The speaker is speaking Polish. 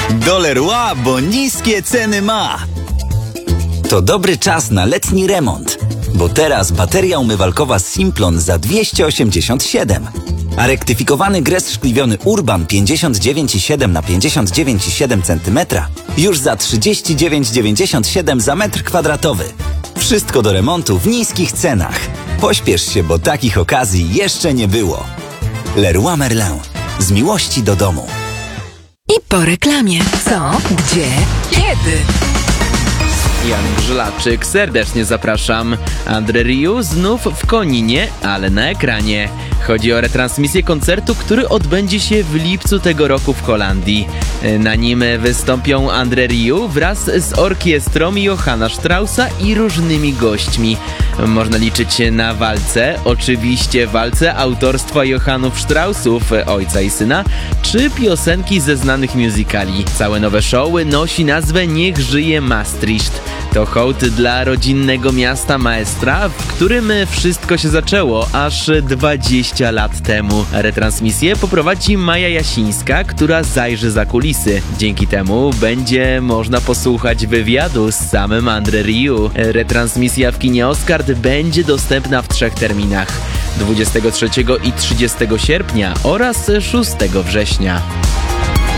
Do Leroy, bo niskie ceny ma. To dobry czas na letni remont, bo teraz bateria umywalkowa Simplon za 287, a rektyfikowany gres szkliwiony Urban 59,7 na 59,7 cm już za 39,97 za metr kwadratowy. Wszystko do remontu w niskich cenach. Pośpiesz się, bo takich okazji jeszcze nie było. Leroy Merlin. Z miłości do domu. I po reklamie. Co? Gdzie? Kiedy? Jan Grzylaczyk, serdecznie zapraszam. Andre Rieu znów w Koninie, ale na ekranie. Chodzi o retransmisję koncertu, który odbędzie się w lipcu tego roku w Holandii. Na nim wystąpią Andre Rieu wraz z orkiestrą Johanna Straussa i różnymi gośćmi. Można liczyć na walce, oczywiście walce autorstwa Johannów Straussów, ojca i syna, czy piosenki ze znanych musicali. Całe nowe show nosi nazwę Niech żyje Maastricht. To hołd dla rodzinnego miasta Maestra, w którym wszystko się zaczęło aż 20 lat temu. Retransmisję poprowadzi Maja Jasińska, która zajrzy za kulisy. Dzięki temu będzie można posłuchać wywiadu z samym Andre Rieu. Retransmisja w kinie Oscard będzie dostępna w 3 terminach: 23 i 30 sierpnia oraz 6 września.